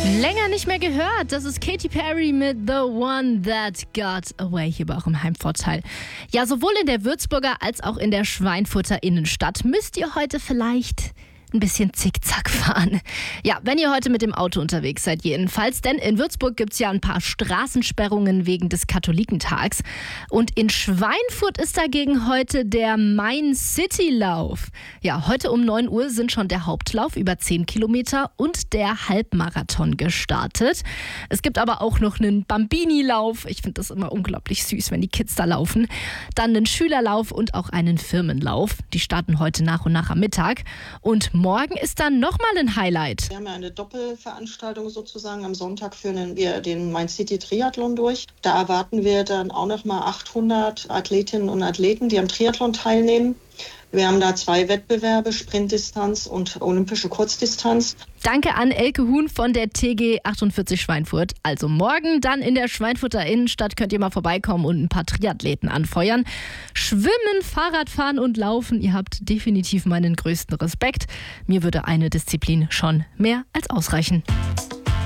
Länger nicht mehr gehört. Das ist Katy Perry mit The One That Got Away hier bei eurem Heimvorteil. Ja, sowohl in der Würzburger als auch in der Schweinfurter Innenstadt müsst ihr heute vielleicht ein bisschen zickzack fahren. Ja, wenn ihr heute mit dem Auto unterwegs seid jedenfalls, denn in Würzburg gibt es ja ein paar Straßensperrungen wegen des Katholikentags. Und in Schweinfurt ist dagegen heute der Main-City-Lauf. Ja, heute um 9 Uhr sind schon der Hauptlauf über 10 Kilometer und der Halbmarathon gestartet. Es gibt aber auch noch einen Bambini-Lauf. Ich finde das immer unglaublich süß, wenn die Kids da laufen. Dann einen Schülerlauf und auch einen Firmenlauf. Die starten heute nach und nach am Mittag. Und morgen ist dann nochmal ein Highlight. Wir haben ja eine Doppelveranstaltung sozusagen. Am Sonntag führen wir den Main City Triathlon durch. Da erwarten wir dann auch nochmal 800 Athletinnen und Athleten, die am Triathlon teilnehmen. Wir haben da 2 Wettbewerbe, Sprintdistanz und olympische Kurzdistanz. Danke an Elke Huhn von der TG 48 Schweinfurt. Also morgen dann in der Schweinfurter Innenstadt könnt ihr mal vorbeikommen und ein paar Triathleten anfeuern. Schwimmen, Fahrradfahren und Laufen, ihr habt definitiv meinen größten Respekt. Mir würde eine Disziplin schon mehr als ausreichen.